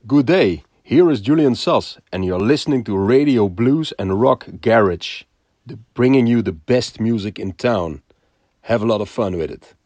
Good day, here is Julian Sass, and you're listening to Radio Blues and Rock Garage, bringing you the best music in town. Have a lot of fun with it.